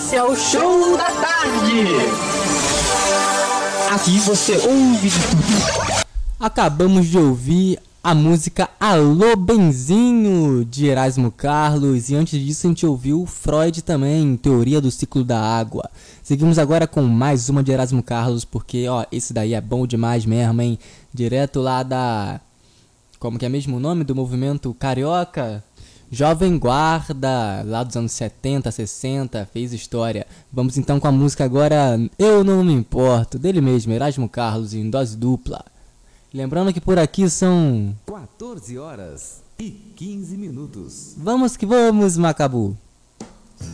Esse é o Show da Tarde. Aqui você ouve de tudo. Acabamos de ouvir a música Alô Benzinho, de Erasmo Carlos, e antes disso a gente ouviu Freud também, Teoria do Ciclo da Água. Seguimos agora com mais uma de Erasmo Carlos, porque esse daí é bom demais mesmo, hein? Direto lá da... como que é mesmo o nome do movimento carioca? Jovem Guarda, lá dos anos 70, 60, fez história. Vamos então com a música agora Eu Não Me Importo, dele mesmo, Erasmo Carlos, em dose dupla. Lembrando que por aqui são 14 horas e 15 minutos. Vamos que vamos, Macabu!